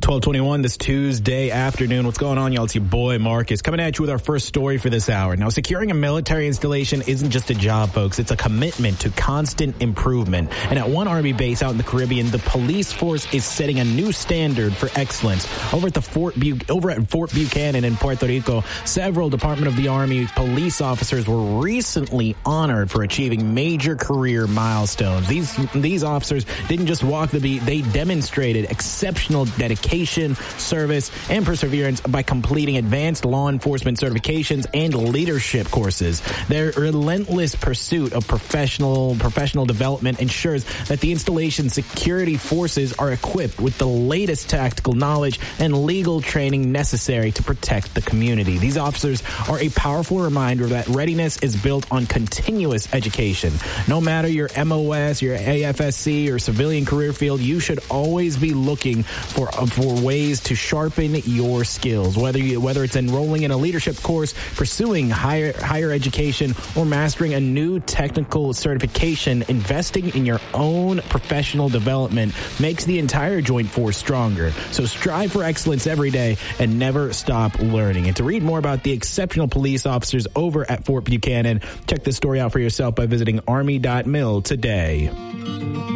12:21 this Tuesday afternoon. What's going on, y'all? It's your boy Marcus coming at you with our first story for this hour. Now, securing a military installation isn't just a job, folks. It's a commitment to constant improvement. And at one Army base out in the Caribbean, the police force is setting a new standard for excellence. Over at Fort Buchanan in Puerto Rico, several Department of the Army police officers were recently honored for achieving major career milestones. These officers didn't just walk the beat; they demonstrated exceptional dedication, service, and perseverance by completing advanced law enforcement certifications and leadership courses. Their relentless pursuit of professional development ensures that the installation security forces are equipped with the latest tactical knowledge and legal training necessary to protect the community. These officers are a powerful reminder that readiness is built on continuous education. No matter your MOS, your AFSC, or civilian career field, you should always be looking for ways to sharpen your skills, whether it's enrolling in a leadership course, pursuing higher education, or mastering a new technical certification. Investing in your own professional development makes the entire joint force stronger. So strive for excellence every day and never stop learning. And to read more about the exceptional police officers over at Fort Buchanan, check this story out for yourself by visiting army.mil today.